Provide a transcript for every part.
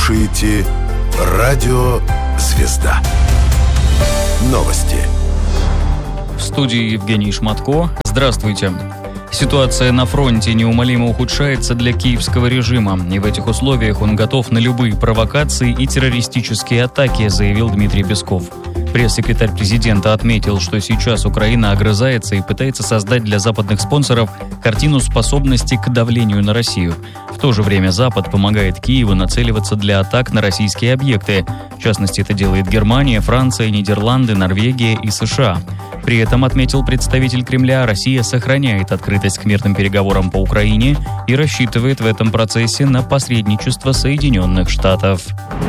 слушаете «Радио Звезда». Новости. В студии Евгений Шматко. Здравствуйте. Ситуация на фронте неумолимо ухудшается для киевского режима, и в этих условиях он готов на любые провокации и террористические атаки, заявил Дмитрий Песков. Пресс-секретарь президента отметил, что сейчас Украина огрызается и пытается создать для западных спонсоров картину способности к давлению на Россию. В то же время Запад помогает Киеву нацеливаться для атак на российские объекты. В частности, это делает Германия, Франция, Нидерланды, Норвегия и США. При этом, отметил представитель Кремля, Россия сохраняет открытость к мирным переговорам по Украине и рассчитывает в этом процессе на посредничество Соединенных Штатов.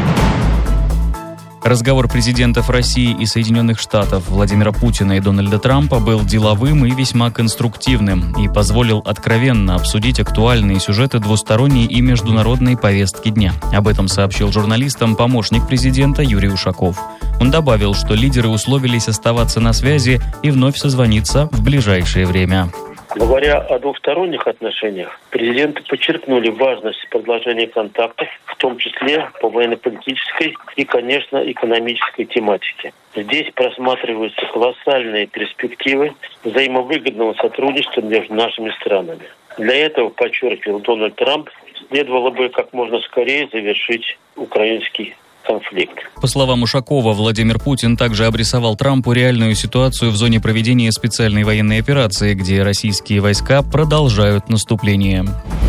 Разговор президентов России и Соединенных Штатов Владимира Путина и Дональда Трампа был деловым и весьма конструктивным и позволил откровенно обсудить актуальные сюжеты двусторонней и международной повестки дня. Об этом сообщил журналистам помощник президента Юрий Ушаков. Он добавил, что лидеры условились оставаться на связи и вновь созвониться в ближайшее время. Говоря о двусторонних отношениях, президенты подчеркнули важность продолжения контактов, в том числе по военно-политической и, конечно, экономической тематике. Здесь просматриваются колоссальные перспективы взаимовыгодного сотрудничества между нашими странами. Для этого, подчеркивал Дональд Трамп, следовало бы как можно скорее завершить украинский конфликт. По словам Ушакова, Владимир Путин также обрисовал Трампу реальную ситуацию в зоне проведения специальной военной операции, где российские войска продолжают наступление.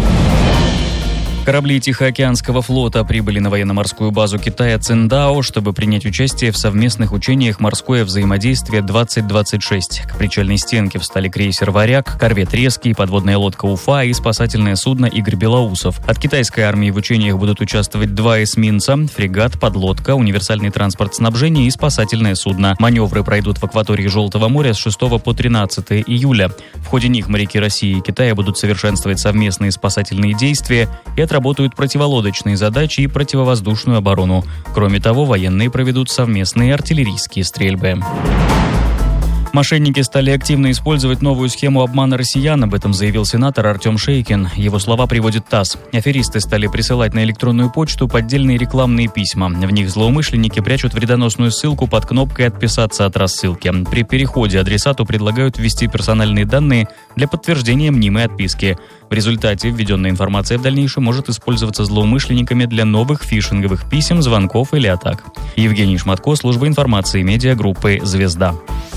Корабли Тихоокеанского флота прибыли на военно-морскую базу Китая Циндао, чтобы принять участие в совместных учениях «Морское взаимодействие-2026». К причальной стенке встали крейсер «Варяг», корвет «Резкий», подводная лодка «Уфа» и спасательное судно «Игорь Белоусов». От китайской армии в учениях будут участвовать 2 эсминца, фрегат, подлодка, универсальный транспорт снабжения и спасательное судно. Маневры пройдут в акватории Желтого моря с 6 по 13 июля. В ходе них моряки России и Китая будут совершенствовать совместные спасательные действия и отработают противолодочные задачи и противовоздушную оборону. Кроме того, военные проведут совместные артиллерийские стрельбы. Мошенники стали активно использовать новую схему обмана россиян, об этом заявил сенатор Артем Шейкин. Его слова приводит ТАСС. Аферисты стали присылать на электронную почту поддельные рекламные письма. В них злоумышленники прячут вредоносную ссылку под кнопкой «Отписаться от рассылки». При переходе адресату предлагают ввести персональные данные для подтверждения мнимой отписки. В результате введенная информация в дальнейшем может использоваться злоумышленниками для новых фишинговых писем, звонков или атак. Евгений Шматко, служба информации медиагруппы «Звезда».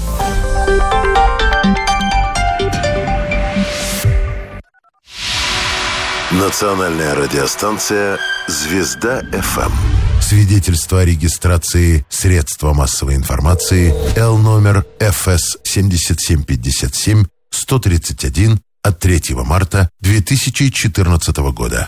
Национальная радиостанция «Звезда-ФМ». Свидетельство о регистрации средства массовой информации Л номер ФС 7757-131 от 3 марта 2014 года.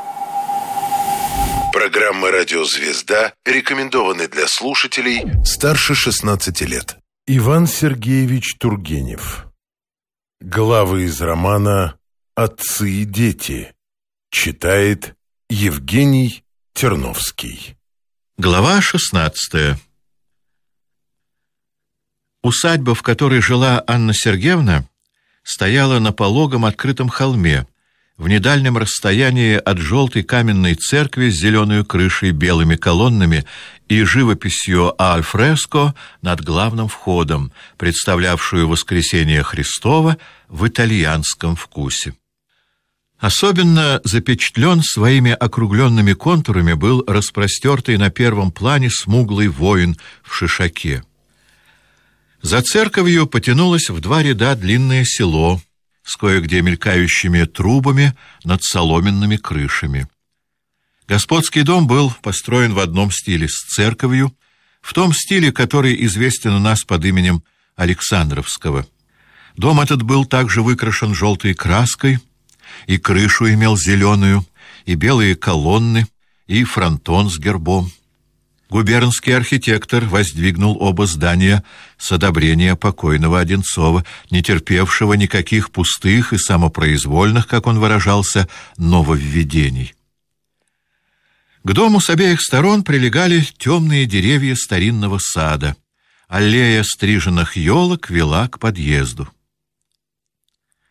Программа «Радио Звезда» рекомендованы для слушателей старше 16 лет. Иван Сергеевич Тургенев. Главы из романа «Отцы и дети». Читает Евгений Терновский. Глава 16. Усадьба, в которой жила Анна Сергеевна, стояла на пологом открытом холме, в недальнем расстоянии от желтой каменной церкви с зеленой крышей, белыми колоннами и живописью альфреско над главным входом, представлявшую Воскресение Христово в итальянском вкусе. Особенно запечатлен своими округленными контурами был распростертый на первом плане смуглый воин в шишаке. За церковью потянулось в 2 ряда длинное село с кое-где мелькающими трубами над соломенными крышами. Господский дом был построен в одном стиле с церковью, в том стиле, который известен у нас под именем Александровского. Дом этот был также выкрашен желтой краской, и крышу имел зеленую, и белые колонны, и фронтон с гербом. Губернский архитектор воздвигнул оба здания с одобрения покойного Одинцова, не терпевшего никаких пустых и самопроизвольных, как он выражался, нововведений. К дому с обеих сторон прилегали темные деревья старинного сада. Аллея стриженных елок вела к подъезду.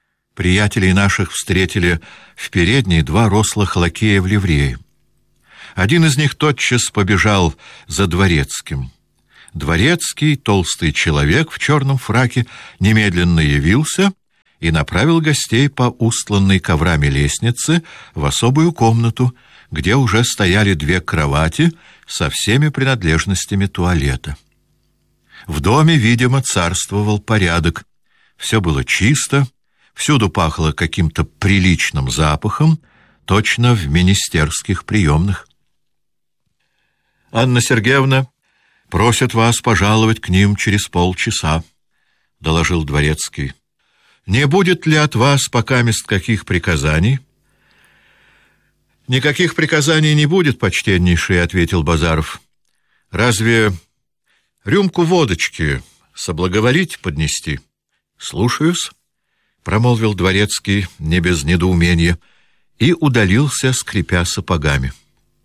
Приятелей наших встретили в передней 2 рослых лакея в ливрее. Один из них тотчас побежал за дворецким. Дворецкий, толстый человек в черном фраке, немедленно явился и направил гостей по устланной коврами лестнице в особую комнату, где уже стояли 2 кровати со всеми принадлежностями туалета. В доме, видимо, царствовал порядок. Все было чисто, всюду пахло каким-то приличным запахом, точно в министерских приемных. «Анна Сергеевна просит вас пожаловать к ним через полчаса», — доложил дворецкий. «Не будет ли от вас покамест каких приказаний?» «Никаких приказаний не будет, почтеннейший», — ответил Базаров. «Разве рюмку водочки соблаговолить поднести?» «Слушаюсь», — промолвил дворецкий не без недоумения и удалился, скрипя сапогами.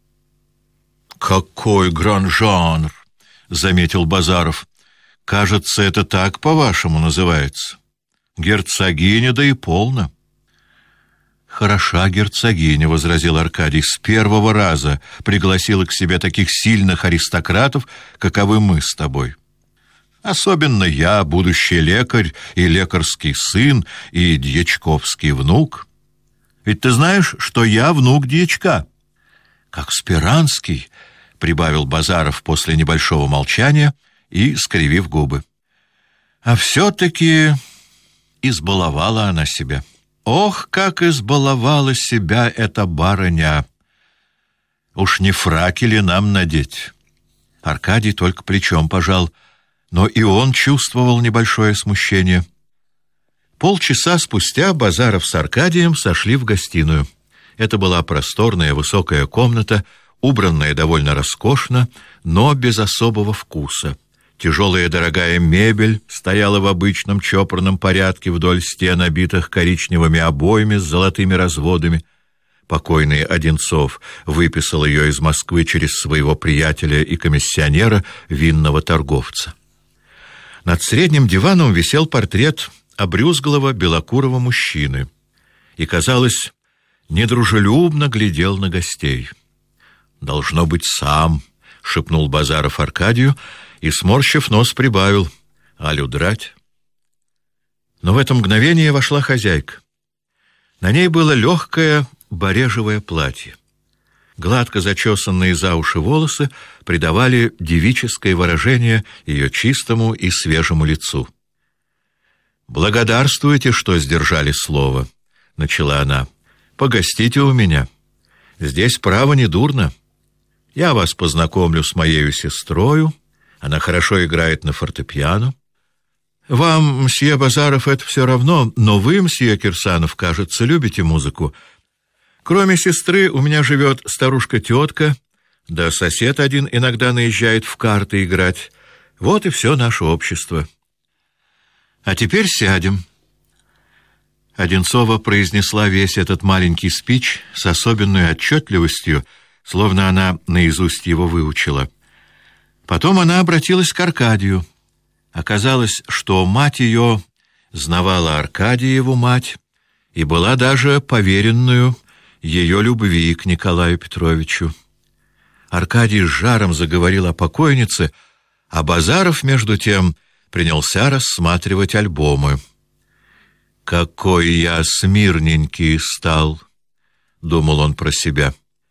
«Какой гран-жанр!» — заметил Базаров. «Кажется, это так, по-вашему, называется. Герцогиня, да и полно». «Хороша герцогиня», — возразил Аркадий, — «с первого раза пригласила к себе таких сильных аристократов, каковы мы с тобой. Особенно я, будущий лекарь и лекарский сын, и дьячковский внук. Ведь ты знаешь, что я внук дьячка». «Как Спиранский», — прибавил Базаров после небольшого молчания и скривив губы. «А все-таки избаловала она себя. Ох, как избаловала себя эта барыня! Уж не фраки ли нам надеть?» Аркадий только плечом пожал, но и он чувствовал небольшое смущение. Полчаса спустя Базаров с Аркадием сошли в гостиную. Это была просторная высокая комната, убранная довольно роскошно, но без особого вкуса. Тяжелая дорогая мебель стояла в обычном чопорном порядке вдоль стен, обитых коричневыми обоями с золотыми разводами. Покойный Одинцов выписал ее из Москвы через своего приятеля и комиссионера, винного торговца. Над средним диваном висел портрет обрюзглого белокурого мужчины и, казалось, недружелюбно глядел на гостей. «Должно быть, сам», — шепнул Базаров Аркадию и, сморщив нос, прибавил: «Алю драть». Но в это мгновение вошла хозяйка. На ней было легкое барежевое платье. Гладко зачесанные за уши волосы придавали девическое выражение ее чистому и свежему лицу. «Благодарствуйте, что сдержали слово», — начала она. «Погостите у меня. Здесь право не дурно. Я вас познакомлю с моею сестрою. Она хорошо играет на фортепиано. Вам, мсье Базаров, это все равно, но вы, мсье Кирсанов, кажется, любите музыку. Кроме сестры у меня живет старушка-тетка, да сосед один иногда наезжает в карты играть. Вот и все наше общество. А теперь сядем». Одинцова произнесла весь этот маленький спич с особенной отчетливостью, словно она наизусть его выучила. Потом она обратилась к Аркадию. Оказалось, что мать ее знавала Аркадиеву мать и была даже поверенную ее любви к Николаю Петровичу. Аркадий с жаром заговорил о покойнице, а Базаров, между тем, принялся рассматривать альбомы. «Какой я смирненький стал!» — думал он про себя.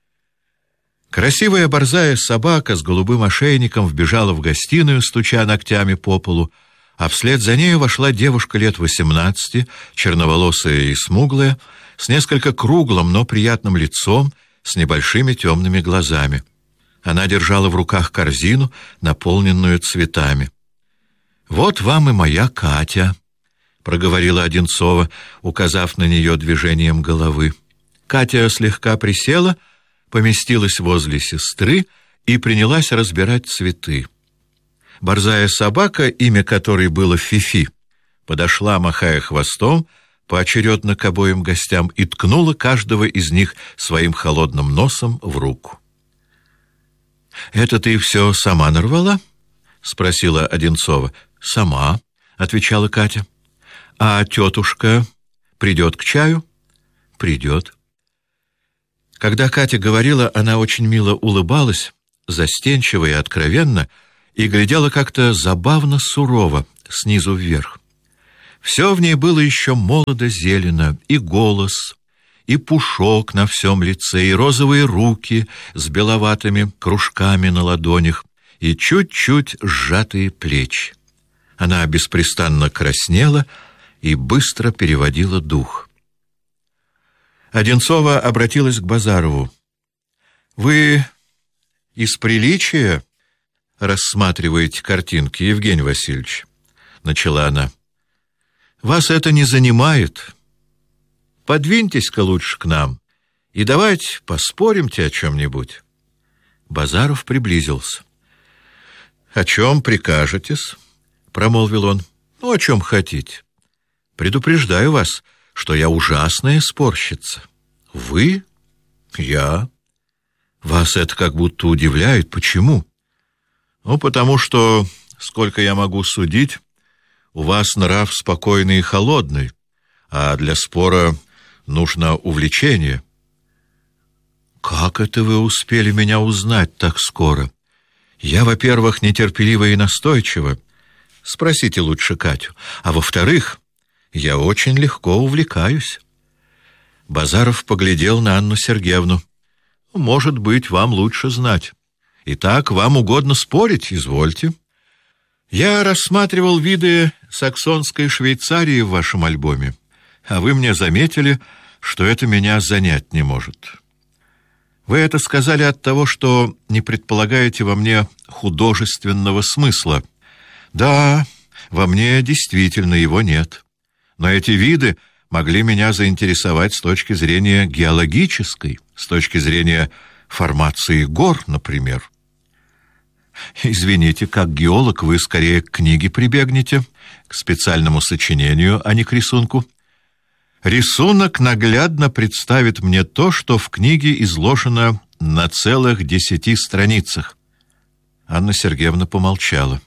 Красивая борзая собака с голубым ошейником вбежала в гостиную, стуча ногтями по полу, а вслед за нею вошла девушка лет 18, черноволосая и смуглая, с несколько круглым, но приятным лицом, с небольшими темными глазами. Она держала в руках корзину, наполненную цветами. «Вот вам и моя Катя», — проговорила Одинцова, указав на нее движением головы. Катя слегка присела, поместилась возле сестры и принялась разбирать цветы. Борзая собака, имя которой было Фифи, подошла, махая хвостом, поочередно к обоим гостям и ткнула каждого из них своим холодным носом в руку. «Это ты все сама нарвала?» — спросила Одинцова. «Сама», — отвечала Катя. «А тетушка придет к чаю?» «Придет». Когда Катя говорила, она очень мило улыбалась, застенчиво и откровенно, и глядела как-то забавно сурово, снизу вверх. Все в ней было еще молодо-зелено, и голос, и пушок на всем лице, и розовые руки с беловатыми кружками на ладонях, и чуть-чуть сжатые плечи. Она беспрестанно краснела и быстро переводила дух. Одинцова обратилась к Базарову. «Вы из приличия рассматриваете картинки, Евгений Васильевич?» — начала она. «Вас это не занимает. Подвиньтесь-ка лучше к нам и давайте поспоримте о чем-нибудь». Базаров приблизился. «О чем прикажетесь?» — промолвил он. «Ну, о чем хотите. Предупреждаю вас, что я ужасная спорщица». «Вы?» «Я». «Вас это как будто удивляет. Почему?» «Ну, потому что, сколько я могу судить, у вас нрав спокойный и холодный, а для спора нужно увлечение». «Как это вы успели меня узнать так скоро? Я, во-первых, нетерпелива и настойчива. Спросите лучше Катю. А во-вторых, я очень легко увлекаюсь». Базаров поглядел на Анну Сергеевну. «Может быть, вам лучше знать. Итак, вам угодно спорить? Извольте. Я рассматривал виды саксонской Швейцарии в вашем альбоме, а вы мне заметили, что это меня занять не может. Вы это сказали от того, что не предполагаете во мне художественного смысла. Да, во мне действительно его нет. Но эти виды могли меня заинтересовать с точки зрения геологической, с точки зрения формации гор, например. Извините, как геолог вы скорее к книге прибегнете, к специальному сочинению, а не к рисунку. Рисунок наглядно представит мне то, что в книге изложено на целых 10 страницах. Анна Сергеевна помолчала.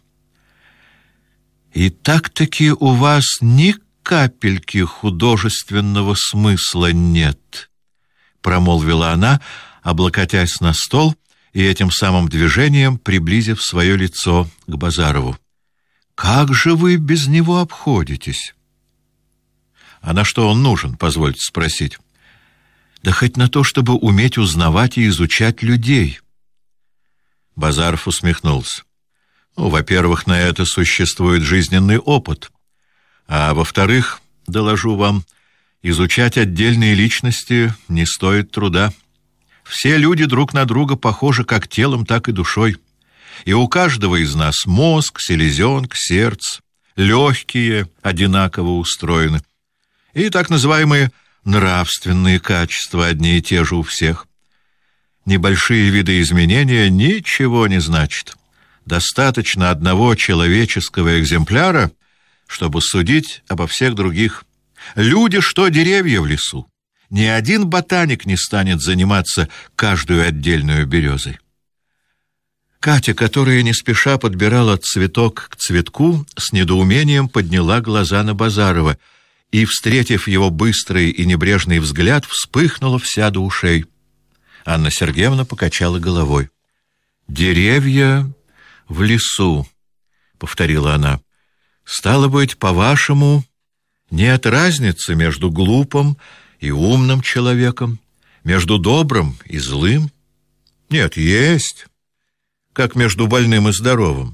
«И так-таки у вас ни капельки художественного смысла нет», — промолвила она, облокотясь на стол и этим самым движением приблизив свое лицо к Базарову. «Как же вы без него обходитесь?» «А на что он нужен, позвольте спросить?» «Да хоть на то, чтобы уметь узнавать и изучать людей». Базаров усмехнулся. «Ну, во-первых, на это существует жизненный опыт. А во-вторых, доложу вам, изучать отдельные личности не стоит труда. Все люди друг на друга похожи как телом, так и душой. И у каждого из нас мозг, селезенка, сердце, легкие одинаково устроены. И так называемые нравственные качества одни и те же у всех. Небольшие видоизменения ничего не значат. Достаточно одного человеческого экземпляра, чтобы судить обо всех других. Люди, что деревья в лесу. Ни один ботаник не станет заниматься каждую отдельную березой. Катя, которая не спеша подбирала цветок к цветку, с недоумением подняла глаза на Базарова и, встретив его быстрый и небрежный взгляд, вспыхнула вся до ушей. Анна Сергеевна покачала головой. «Деревья в лесу», — повторила она. «Стало быть, по-вашему, нет разницы между глупым и умным человеком, между добрым и злым? Нет, есть, как между больным и здоровым.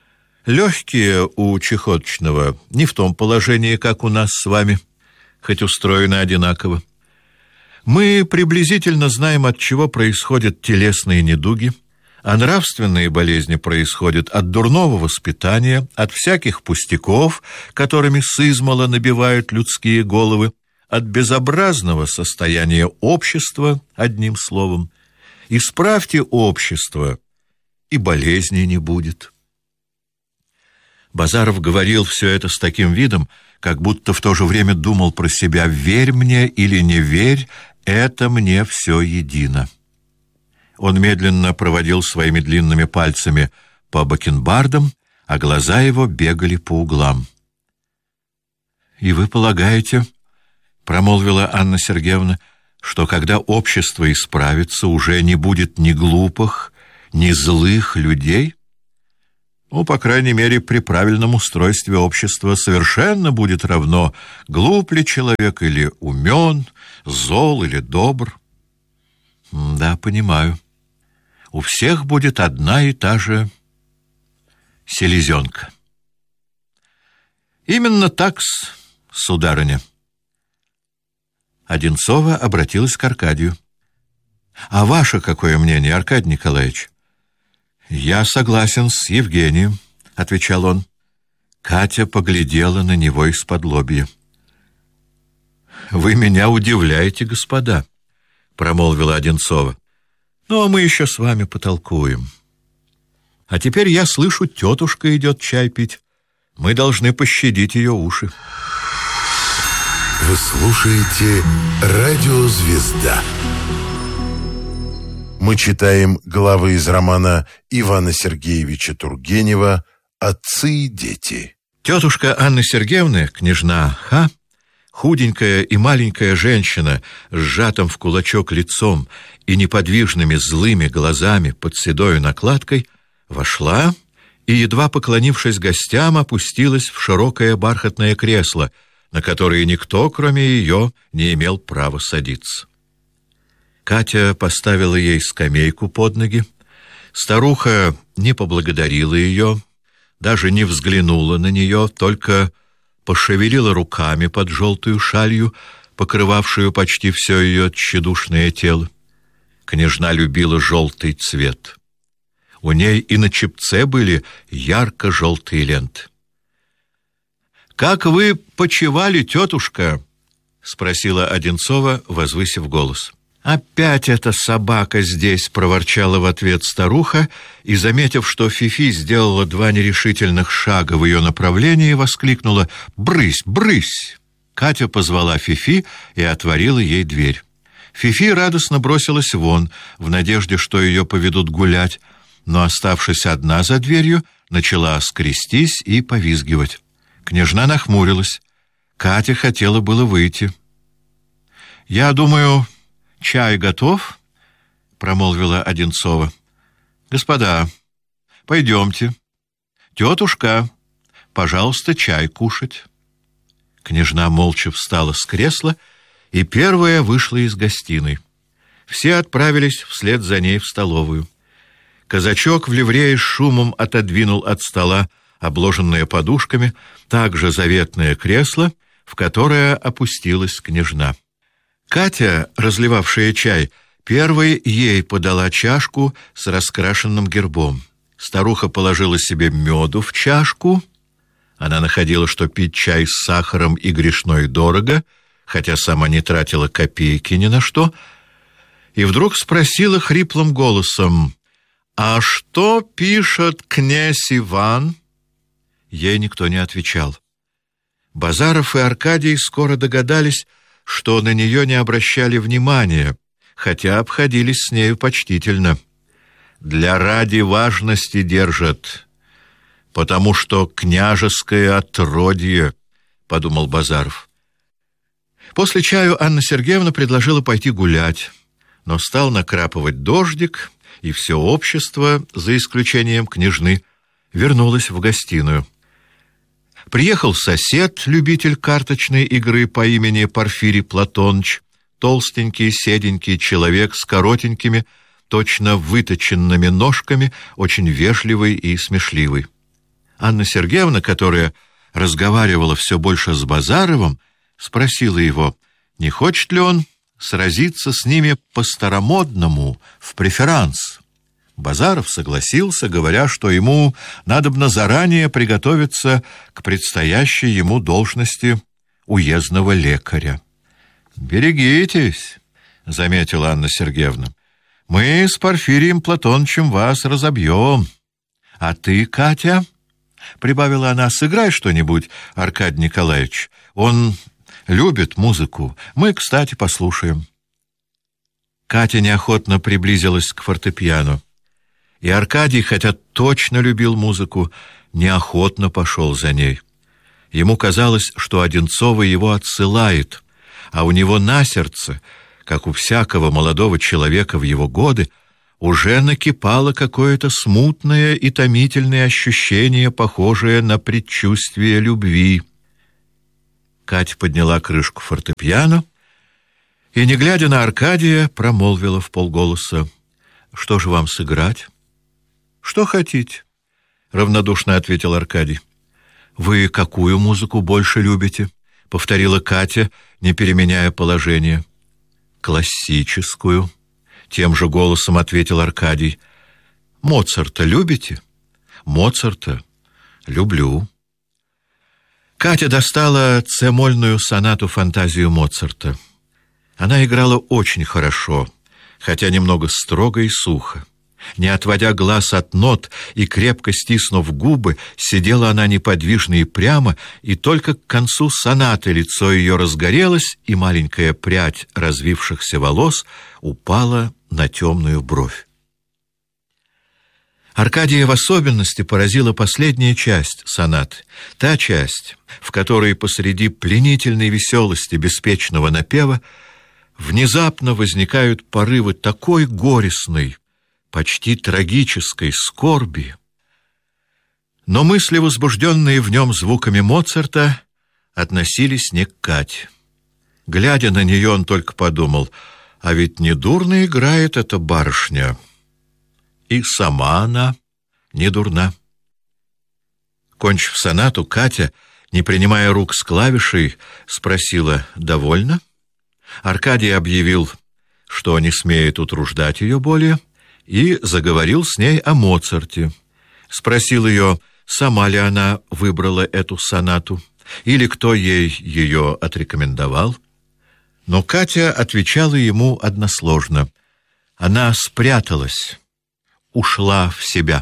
Легкие у чехоточного не в том положении, как у нас с вами, хоть устроены одинаково. Мы приблизительно знаем, от чего происходят телесные недуги, а нравственные болезни происходят от дурного воспитания, от всяких пустяков, которыми сызмала набивают людские головы, от безобразного состояния общества, одним словом. Исправьте общество, и болезней не будет». Базаров говорил все это с таким видом, как будто в то же время думал про себя: «Верь мне или не верь, это мне все едино». Он медленно проводил своими длинными пальцами по бакенбардам, а глаза его бегали по углам. «И вы полагаете, — промолвила Анна Сергеевна, — что когда общество исправится, уже не будет ни глупых, ни злых людей? Ну, по крайней мере, при правильном устройстве общества совершенно будет равно, глуп ли человек или умен, зол или добр. Да, понимаю. У всех будет одна и та же селезенка. Именно так-с, сударыня. Одинцова обратилась к Аркадию. А ваше какое мнение, Аркадий Николаевич? «Я согласен с Евгением», — отвечал он. Катя поглядела на него из-под лобья. «Вы меня удивляете, господа», — промолвила Одинцова. «Ну, а мы еще с вами потолкуем. А теперь я слышу, тетушка идет чай пить. Мы должны пощадить ее уши». Вы слушаете «Радио Звезда». Мы читаем главы из романа Ивана Сергеевича Тургенева «Отцы и дети». Тетушка Анны Сергеевны, княжна Ха, худенькая и маленькая женщина с сжатым в кулачок лицом и неподвижными злыми глазами под седою накладкой, вошла и, едва поклонившись гостям, опустилась в широкое бархатное кресло, на которое никто, кроме ее, не имел права садиться. Катя поставила ей скамейку под ноги. Старуха не поблагодарила ее, даже не взглянула на нее, только пошевелила руками под желтую шалью, покрывавшую почти все ее тщедушное тело. Княжна любила желтый цвет. У ней и на чепце были ярко-желтые ленты. «Как вы почивали, тетушка?» — спросила Одинцова, возвысив голос. «Опять эта собака здесь!» — проворчала в ответ старуха, и, заметив, что Фифи сделала 2 нерешительных шага в ее направлении, воскликнула: «Брысь, брысь!» Катя позвала Фифи и отворила ей дверь. Фифи радостно бросилась вон, в надежде, что ее поведут гулять, но, оставшись одна за дверью, начала скрестись и повизгивать. Княжна нахмурилась. Катя хотела было выйти. «Я думаю, чай готов?» — промолвила Одинцова. «Господа, пойдемте. Тетушка, пожалуйста, чай кушать». Княжна молча встала с кресла и первая вышла из гостиной. Все отправились вслед за ней в столовую. Казачок в ливрее с шумом отодвинул от стола обложенное подушками также заветное кресло, в которое опустилась княжна. Катя, разливавшая чай, первой ей подала чашку с раскрашенным гербом. Старуха положила себе меду в чашку. Она находила, что пить чай с сахаром и грешно и дорого, хотя сама не тратила копейки ни на что, и вдруг спросила хриплым голосом: «А что пишет князь Иван?» Ей никто не отвечал. Базаров и Аркадий скоро догадались, что на нее не обращали внимания, хотя обходились с нею почтительно. «Для ради важности держат, потому что княжеское отродье», — подумал Базаров. После чаю Анна Сергеевна предложила пойти гулять, но стал накрапывать дождик, и все общество, за исключением княжны, вернулось в гостиную. Приехал сосед, любитель карточной игры по имени Порфирий Платоныч, толстенький, седенький человек с коротенькими, точно выточенными ножками, очень вежливый и смешливый. Анна Сергеевна, которая разговаривала все больше с Базаровым, спросила его, не хочет ли он сразиться с ними по-старомодному, в преферанс. Базаров согласился, говоря, что ему надобно заранее приготовиться к предстоящей ему должности уездного лекаря. «Берегитесь», — заметила Анна Сергеевна, — «мы с Порфирием Платонычем вас разобьем. А ты, Катя, — прибавила она, — сыграй что-нибудь, Аркадий Николаевич. Он любит музыку. Мы, кстати, послушаем». Катя неохотно приблизилась к фортепиано. И Аркадий, хотя точно любил музыку, неохотно пошел за ней. Ему казалось, что Одинцова его отсылает, а у него на сердце как у всякого молодого человека в его годы, уже накипало какое-то смутное и томительное ощущение, похожее на предчувствие любви. Катя подняла крышку фортепиано и, не глядя на Аркадия, промолвила вполголоса: «Что же вам сыграть?» «Что хотите», — равнодушно ответил Аркадий. «Вы какую музыку больше любите?» — повторила Катя, не переменяя положение. «Классическую», — тем же голосом ответил Аркадий. «Моцарта любите?» «Моцарта люблю». Катя достала цемольную сонату «Фантазию Моцарта». Она играла очень хорошо, хотя немного строго и сухо. Не отводя глаз от нот и крепко стиснув губы, сидела она неподвижно и прямо, и только к концу сонаты лицо ее разгорелось, и маленькая прядь развившихся волос упала на темную бровь. Аркадия в особенности поразила последняя часть сонаты, та часть, в которой посреди пленительной веселости беспечного напева внезапно возникают порывы такой горестной, почти трагической скорби. Но мысли, возбужденные в нем звуками Моцарта, относились не к Кате. Глядя на нее, он только подумал: а ведь недурно играет эта барышня. И сама она не дурна. Кончив сонату, Катя, не принимая рук с клавишей, спросила: «Довольно?» Аркадий объявил, что не смеет утруждать ее более, и заговорил с ней о Моцарте. Спросил ее, сама ли она выбрала эту сонату, или кто ей ее отрекомендовал. Но Катя отвечала ему односложно. Она спряталась, ушла в себя.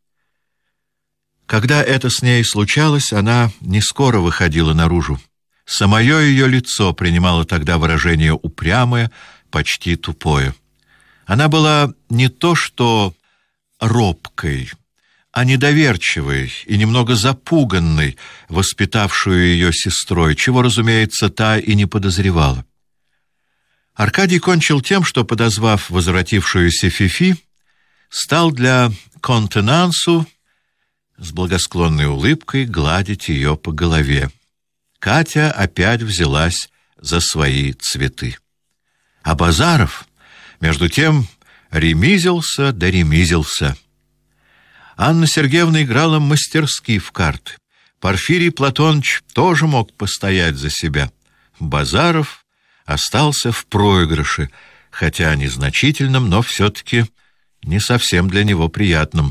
Когда это с ней случалось, она не скоро выходила наружу. Самое ее лицо принимало тогда выражение упрямое, почти тупое. Она была не то что робкой, а недоверчивой и немного запуганной, воспитавшую ее сестрой, чего, разумеется, та и не подозревала. Аркадий кончил тем, что, подозвав возвратившуюся Фифи, стал для контенансу с благосклонной улыбкой гладить ее по голове. Катя опять взялась за свои цветы. А Базаров, между тем, ремизился да ремизился. Анна Сергеевна играла мастерски в карты. Порфирий Платоныч тоже мог постоять за себя. Базаров остался в проигрыше, хотя незначительном, но все-таки не совсем для него приятным.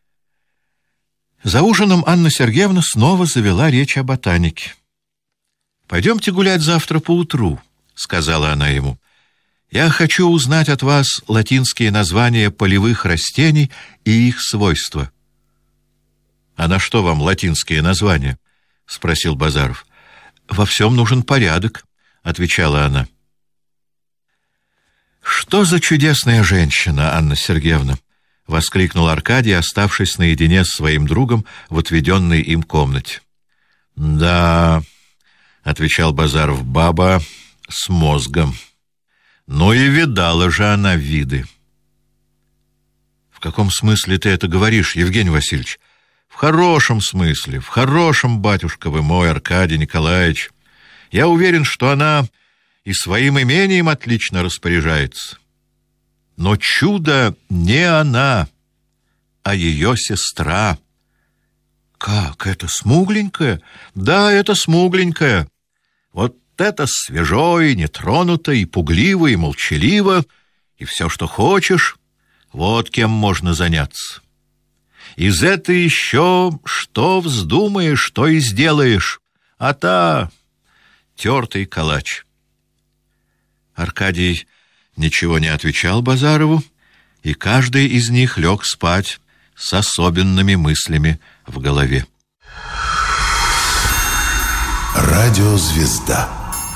За ужином Анна Сергеевна снова завела речь о ботанике. «Пойдемте гулять завтра поутру», — сказала она ему. «Я хочу узнать от вас латинские названия полевых растений и их свойства». «А на что вам латинские названия?» — спросил Базаров. «Во всем нужен порядок», — отвечала она. «Что за чудесная женщина, Анна Сергеевна!» — воскликнул Аркадий, оставшись наедине с своим другом в отведенной им комнате. «Да», — отвечал Базаров, — «баба с мозгом. Ну и видала же она виды». «В каком смысле ты это говоришь, Евгений Васильевич?» «В хорошем смысле, в хорошем, батюшка вы мой, Аркадий Николаевич. Я уверен, что она и своим имением отлично распоряжается. Но чудо не она, а ее сестра». «Как, это смугленькая?» «Да, это смугленькая. Вот это свежо и нетронуто, и пугливо, и молчаливо, и все, что хочешь. Вот кем можно заняться. Из этого еще что вздумаешь, что и сделаешь, а та тертый калач». Аркадий ничего не отвечал Базарову, и каждый из них лег спать с особенными мыслями в голове. Радиозвезда.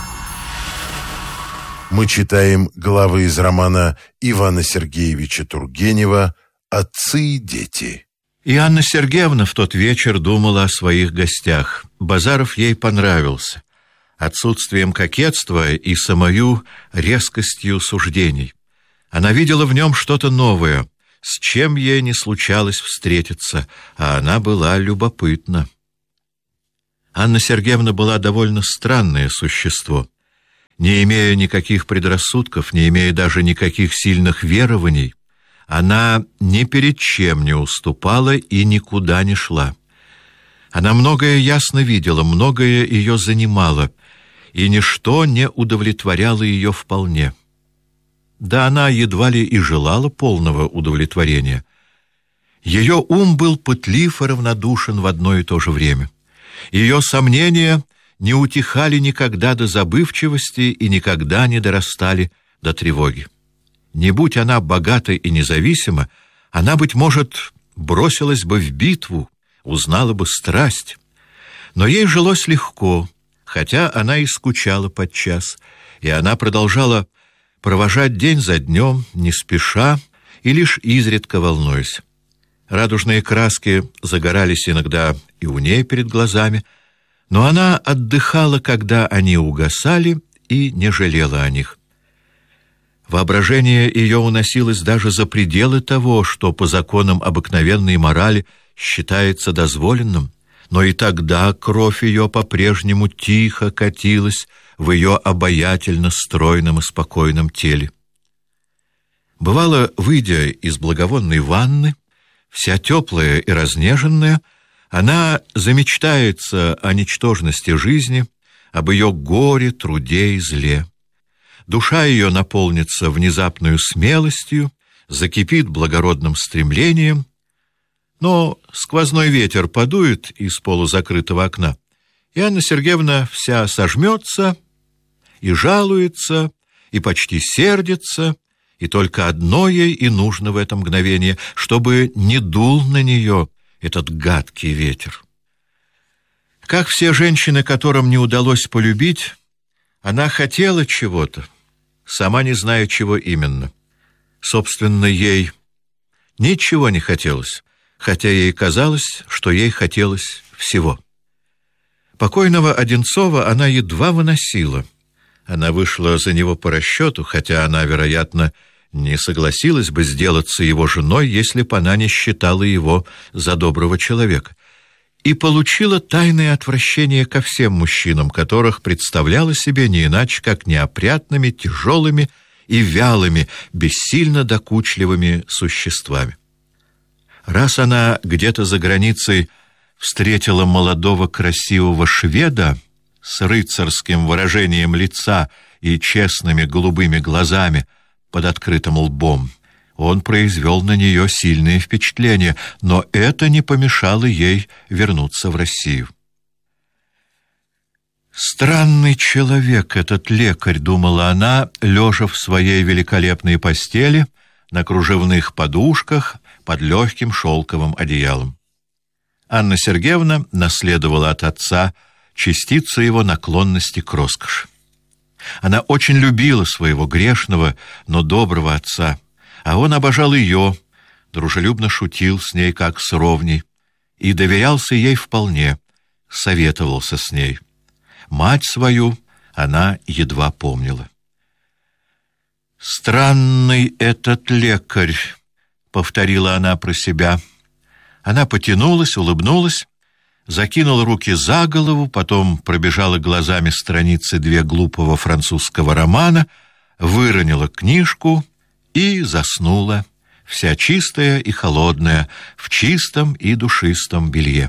Мы читаем главы из романа Ивана Сергеевича Тургенева «Отцы и дети». И Анна Сергеевна в тот вечер думала о своих гостях. Базаров ей понравился. отсутствием кокетства и самою резкостью суждений. Она видела в нем что-то новое, с чем ей не случалось встретиться, а она была любопытна. Анна Сергеевна была довольно странное существо. Не имея никаких предрассудков, не имея даже никаких сильных верований, она ни перед чем не уступала и никуда не шла. Она многое ясно видела, многое ее занимало, и ничто не удовлетворяло ее вполне. Да она едва ли и желала полного удовлетворения. Ее ум был пытлив и равнодушен в одно и то же время. Ее сомнения не утихали никогда до забывчивости и никогда не дорастали до тревоги. Не будь она богата и независима, она, быть может, бросилась бы в битву, узнала бы страсть. Но ей жилось легко, хотя она и скучала подчас, и она продолжала провожать день за днем, не спеша и лишь изредка волнуясь. Радужные краски загорались иногда и у ней перед глазами, но она отдыхала, когда они угасали, и не жалела о них. Воображение ее уносилось даже за пределы того, что по законам обыкновенной морали считается дозволенным, но и тогда кровь ее по-прежнему тихо катилась в ее обаятельно стройном и спокойном теле. Бывало, выйдя из благовонной ванны, вся теплая и разнеженная, она замечтается о ничтожности жизни, об ее горе, труде и зле. Душа ее наполнится внезапную смелостью, закипит благородным стремлением, но сквозной ветер подует из полузакрытого окна, и Анна Сергеевна вся сожмется и жалуется, и почти сердится, и только одно ей и нужно в это мгновение, чтобы не дул на нее этот гадкий ветер. Как все женщины, которым не удалось полюбить, она хотела чего-то, сама не зная, чего именно. Собственно, ей ничего не хотелось, хотя ей казалось, что ей хотелось всего. Покойного Одинцова она едва выносила. Она вышла за него по расчету, хотя она, вероятно, не согласилась бы сделаться его женой, если бы она не считала его за доброго человека, и получила тайное отвращение ко всем мужчинам, которых представляла себе не иначе, как неопрятными, тяжелыми и вялыми, бессильно докучливыми существами. Раз она где-то за границей встретила молодого красивого шведа с рыцарским выражением лица и честными голубыми глазами под открытым лбом, он произвел на нее сильное впечатление, но это не помешало ей вернуться в Россию. «Странный человек этот лекарь», — думала она, лежа в своей великолепной постели на кружевных подушках под легким шелковым одеялом. Анна Сергеевна наследовала от отца частицу его наклонности к роскоши. Она очень любила своего грешного, но доброго отца, а он обожал ее, дружелюбно шутил с ней как с ровней и доверялся ей вполне, советовался с ней. Мать свою она едва помнила. «Странный этот лекарь», — повторила она про себя. Она потянулась, улыбнулась, закинула руки за голову, потом пробежала глазами страницы 2 глупого французского романа, выронила книжку и заснула, вся чистая и холодная, в чистом и душистом белье.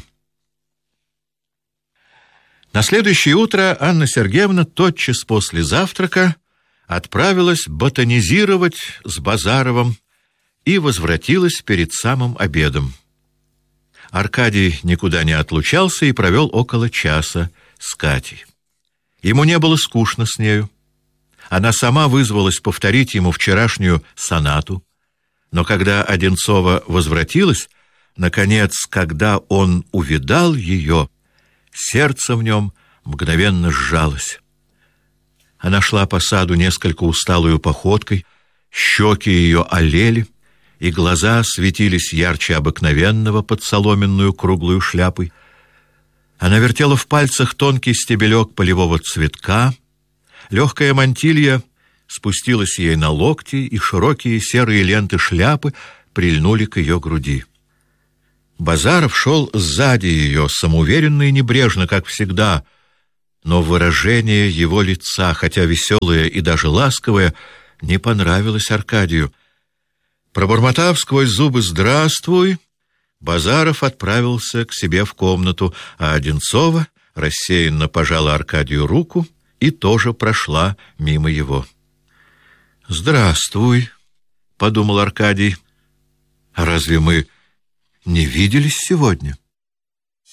На следующее утро Анна Сергеевна тотчас после завтрака отправилась ботанизировать с Базаровым и возвратилась перед самым обедом. Аркадий никуда не отлучался и провел около часа с Катей. Ему не было скучно с нею. Она сама вызвалась повторить ему вчерашнюю сонату, но когда Одинцова возвратилась, наконец, когда он увидал ее, сердце в нем мгновенно сжалось. Она шла по саду несколько усталую походкой, щеки ее олели, и глаза светились ярче обыкновенного под соломенную круглую шляпой. Она вертела в пальцах тонкий стебелек полевого цветка, легкая мантилья спустилась ей на локти, и широкие серые ленты шляпы прильнули к ее груди. Базаров шел сзади ее, самоуверенно и небрежно, как всегда, но выражение его лица, хотя веселое и даже ласковое, не понравилось Аркадию. Пробормотав сквозь зубы «Здравствуй», Базаров отправился к себе в комнату, а Одинцова рассеянно пожала Аркадию руку и тоже прошла мимо его. «Здравствуй», — подумал Аркадий. «А разве мы не виделись сегодня?»